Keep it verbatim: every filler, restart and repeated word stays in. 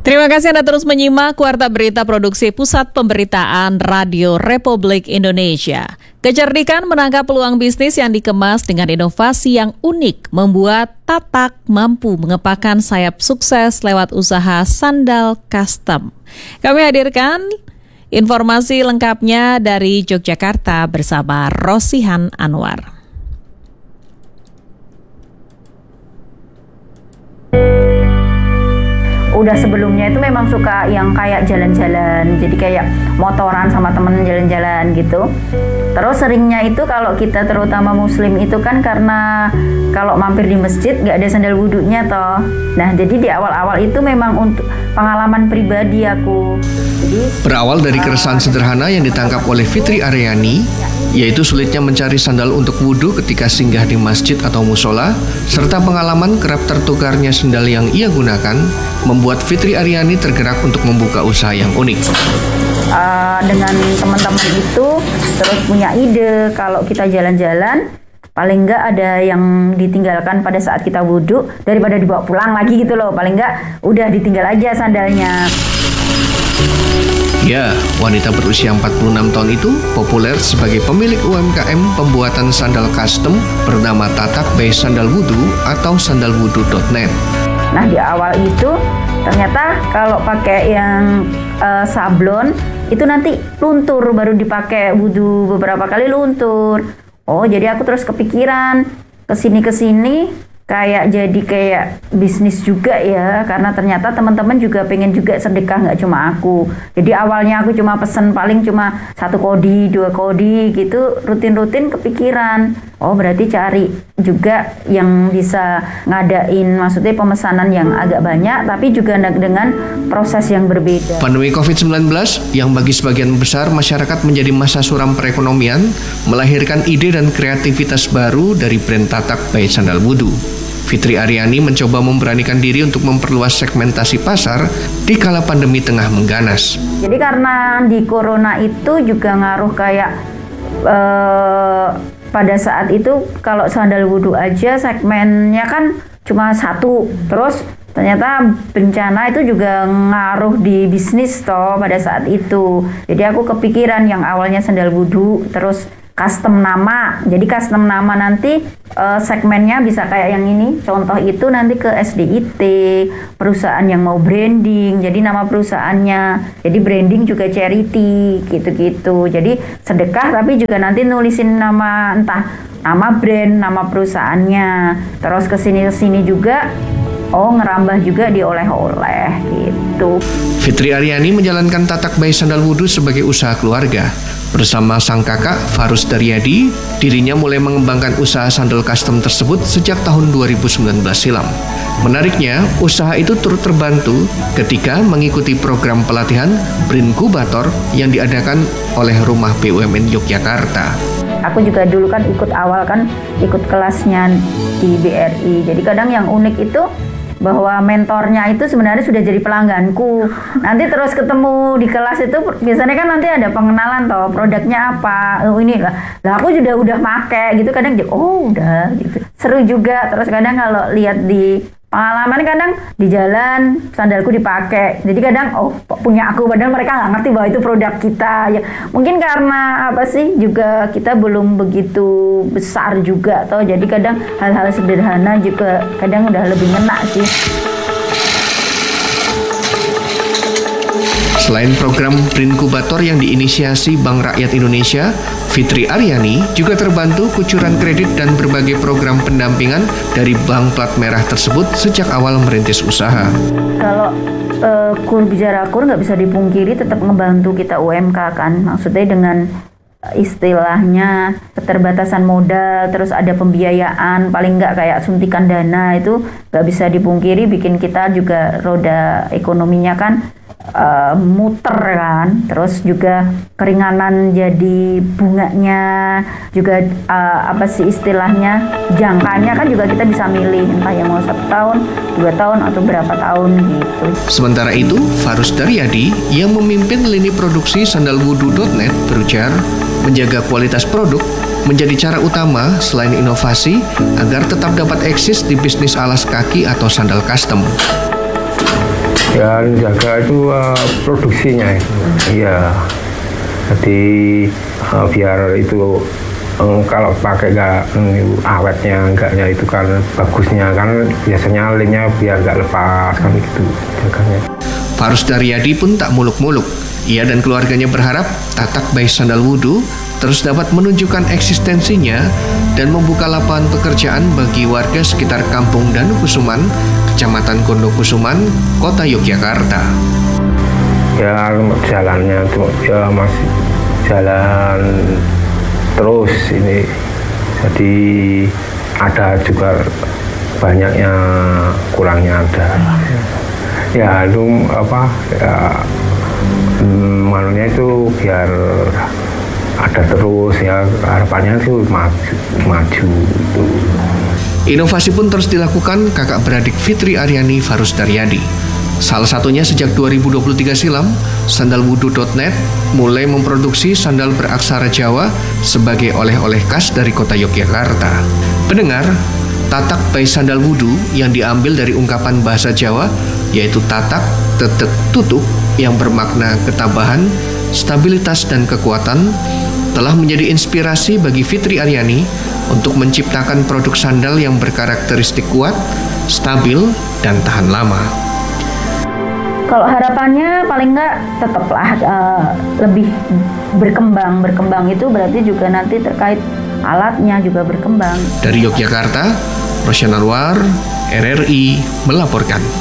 Terima kasih Anda terus menyimak Warta Berita Produksi Pusat Pemberitaan Radio Republik Indonesia. Kecerdikan menangkap peluang bisnis yang dikemas dengan inovasi yang unik membuat Tatak mampu mengepakkan sayap sukses lewat usaha sandal custom. Kami hadirkan informasi lengkapnya dari Yogyakarta bersama Rosihan Anwar. Udah sebelumnya itu memang suka yang kayak jalan-jalan, jadi kayak motoran sama temen jalan-jalan gitu. Terus seringnya itu kalau kita terutama muslim itu kan karena kalau mampir di masjid nggak ada sandal wudhunya toh. Nah jadi di awal-awal itu memang untuk pengalaman pribadi aku. Jadi, Berawal dari keresahan uh, sederhana yang ditangkap oleh Fitri Aryani, yaitu sulitnya mencari sandal untuk wudhu ketika singgah di masjid atau musola, serta pengalaman kerap tertukarnya sandal yang ia gunakan, membuat Fitri Aryani tergerak untuk membuka usaha yang unik. Uh, dengan teman-teman itu terus punya ide kalau kita jalan-jalan, paling enggak ada yang ditinggalkan pada saat kita wudhu daripada dibawa pulang lagi gitu loh. Paling enggak udah ditinggal aja sandalnya. Ya, wanita berusia empat puluh enam tahun itu populer sebagai pemilik U M K M pembuatan sandal custom bernama Tatak by Sandal Wudhu atau sandalwudhu dot net. Nah di awal itu ternyata kalau pakai yang uh, sablon itu nanti luntur, baru dipakai wudhu beberapa kali luntur. Oh jadi aku terus kepikiran kesini-kesini kayak jadi kayak bisnis juga ya, karena ternyata teman-teman juga pengen juga sedekah, nggak cuma aku. Jadi awalnya aku cuma pesen paling cuma satu kodi, dua kodi gitu, rutin-rutin kepikiran. Oh berarti cari juga yang bisa ngadain, maksudnya pemesanan yang agak banyak, tapi juga dengan proses yang berbeda. Pandemi covid sembilan belas yang bagi sebagian besar masyarakat menjadi masa suram perekonomian, melahirkan ide dan kreativitas baru dari brand Tatak by Sandal Wudhu. Fitri Aryani mencoba memberanikan diri untuk memperluas segmentasi pasar di kala pandemi tengah mengganas. Jadi karena di corona itu juga ngaruh kayak eh, pada saat itu kalau sandal wudhu aja segmennya kan cuma satu, terus ternyata bencana itu juga ngaruh di bisnis toh pada saat itu. Jadi aku kepikiran yang awalnya sandal wudhu terus custom nama. Jadi custom nama nanti uh, segmennya bisa kayak yang ini. Contoh itu nanti ke S D I T, perusahaan yang mau branding. Jadi nama perusahaannya. Jadi branding juga charity gitu-gitu. Jadi sedekah tapi juga nanti nulisin nama entah nama brand, nama perusahaannya. Terus kesini-kesini juga oh ngerambah juga di oleh-oleh gitu. Fitri Aryani menjalankan Tatak by Sandal Wudhu sebagai usaha keluarga. Bersama sang kakak, Farus Daryadi, dirinya mulai mengembangkan usaha sandal custom tersebut sejak tahun dua ribu sembilan belas silam. Menariknya, usaha itu turut terbantu ketika mengikuti program pelatihan Brinkubator yang diadakan oleh Rumah B U M N Yogyakarta. Aku juga dulu kan ikut awal kan, ikut kelasnya di B R I. Jadi kadang yang unik itu bahwa mentornya itu sebenarnya sudah jadi pelangganku. Nanti terus ketemu di kelas itu biasanya kan nanti ada pengenalan toh, produknya apa, oh ini lah. Lah aku juga udah make gitu kadang, oh udah gitu. Seru juga. Terus kadang kalau lihat di pengalaman kadang di jalan sandalku dipakai. Jadi kadang oh punya aku, padahal mereka nggak ngerti bahwa itu produk kita. Ya mungkin karena apa sih juga kita belum begitu besar juga toh. Jadi kadang hal-hal sederhana juga kadang udah lebih ngena sih. Selain program Brinkubator yang diinisiasi Bank Rakyat Indonesia, Fitri Aryani juga terbantu kucuran kredit dan berbagai program pendampingan dari bank plat merah tersebut sejak awal merintis usaha. Kalau uh, kur bicara kur nggak bisa dipungkiri tetap ngebantu kita U M K kan, maksudnya dengan istilahnya keterbatasan modal, terus ada pembiayaan, paling nggak kayak suntikan dana itu nggak bisa dipungkiri bikin kita juga roda ekonominya kan Uh, muter kan, terus juga keringanan jadi bunganya juga uh, apa sih istilahnya jangkanya kan juga kita bisa milih entah yang mau satu tahun, dua tahun atau berapa tahun gitu. Sementara itu, Farus Daryadi yang memimpin lini produksi sandalwudhu dot net berujar menjaga kualitas produk menjadi cara utama selain inovasi agar tetap dapat eksis di bisnis alas kaki atau sandal custom. Ya jaga itu uh, produksinya itu. Iya. Jadi uh, biar itu um, kalau pakai nggak um, awetnya enggaknya itu kan bagusnya kan biasanya lemnya biar nggak lepas kan gitu jaganya. Farus Daryadi pun tak muluk-muluk. Ia dan keluarganya berharap tatak bayi sandal wudu terus dapat menunjukkan eksistensinya dan membuka lapangan pekerjaan bagi warga sekitar Kampung Danukusuman, Kecamatan Kondokusuman, Kota Yogyakarta. Ya jalannya tuh ya masih jalan terus ini, jadi ada juga banyaknya kurangnya ada. Ya lu apa ya malunya itu biar ada terus ya, harapannya itu maju, maju itu. Inovasi pun terus dilakukan kakak beradik Fitri Aryani Farus Daryadi. Salah satunya sejak dua ribu dua puluh tiga silam, sandalwudu dot net mulai memproduksi sandal beraksara Jawa sebagai oleh-oleh khas dari kota Yogyakarta. Pendengar, tatak bayi sandal wudu yang diambil dari ungkapan bahasa Jawa yaitu tatak, tetek, tutuk yang bermakna ketabahan, stabilitas dan kekuatan telah menjadi inspirasi bagi Fitri Aryani untuk menciptakan produk sandal yang berkarakteristik kuat, stabil, dan tahan lama. Kalau harapannya paling nggak tetaplah uh, lebih berkembang. Berkembang itu berarti juga nanti terkait alatnya juga berkembang. Dari Yogyakarta, Rosyan Anwar, R R I melaporkan.